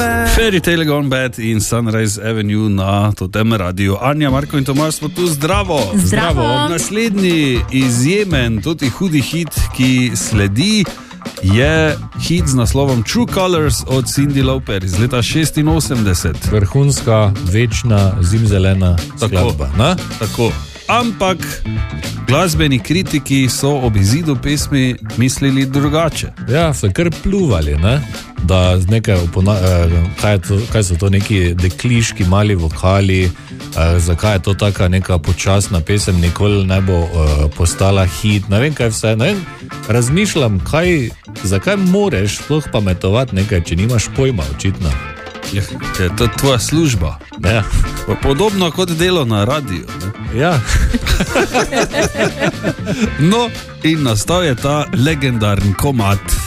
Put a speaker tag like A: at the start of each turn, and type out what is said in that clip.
A: Fairy Tale Gone Bad in Sunrise Avenue na Totem Radio. Anja, Marko in Tomaž smo tu, zdravo.
B: Zdravo.
A: Naslednji izjemen, tudi hudi hit, ki sledi, je hit z naslovom True Colors od Cyndi Lauper iz leta 86.
C: Vrhunska, večna, zimzelena skladba.
A: Tako. Ampak glasbeni kritiki so ob izidu pesmi mislili drugače.
C: Ja, so kar pluvali, ne? Da nekaj, kaj so to neki dekliški mali vokali, zakaj je to taka neka počasna pesem, nikoli ne bo postala hit, ne vem kaj vse, ne vem, razmišljam, zakaj moreš sploh pametovati nekaj, če nimaš pojma, očitno.
A: Ja, to je tvoja služba.
C: Ja.
A: Podobno kot delo na radiju. Ne?
C: Ja.
A: No, in nastal je ta legendarni komad.